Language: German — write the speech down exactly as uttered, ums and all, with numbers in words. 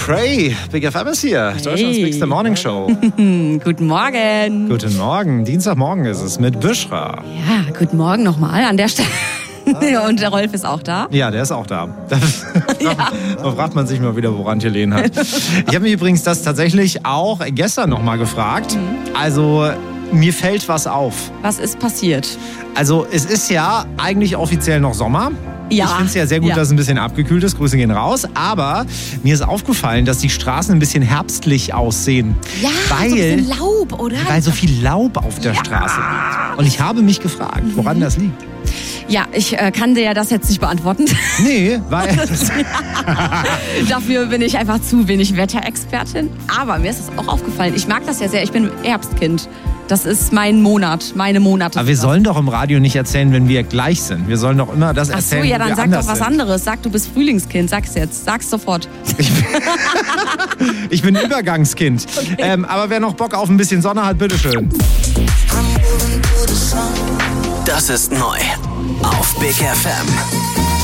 McRae, Big F M ist hier, hey. Deutschlands Bigste Morning Show. Guten Morgen. Guten Morgen, Dienstagmorgen ist es mit Büschra. Ja, guten Morgen nochmal an der Stelle. Und der Rolf ist auch da. Ja, der ist auch da. Da, ja. da fragt man sich mal wieder, woran Helene hat. Ich habe mich übrigens das tatsächlich auch gestern nochmal gefragt. Mhm. Also, mir fällt was auf. Was ist passiert? Also, es ist ja eigentlich offiziell noch Sommer. Ja. Ich finde es ja sehr gut, ja. dass es ein bisschen abgekühlt ist. Grüße gehen raus. Aber mir ist aufgefallen, dass die Straßen ein bisschen herbstlich aussehen. Ja, weil, so ein bisschen Laub, oder? Weil so viel Laub auf der ja. Straße liegt. Und ich habe mich gefragt, woran mhm. das liegt. Ja, ich äh, kann dir ja das jetzt nicht beantworten. Nee, weil... Dafür bin ich einfach zu wenig Wetterexpertin. Aber mir ist es auch aufgefallen. Ich mag das ja sehr. Ich bin Herbstkind. Das ist mein Monat, meine Monate. Aber wir sollen doch im Radio nicht erzählen, wenn wir gleich sind. Wir sollen doch immer das erzählen, Ach so, ja, dann wir sag doch was sind. anderes. Sag, du bist Frühlingskind. Sag's jetzt. Sag's sofort. Ich bin, ich bin Übergangskind. Okay. Ähm, aber wer noch Bock auf ein bisschen Sonne hat, bitteschön. Das ist neu auf Big F M.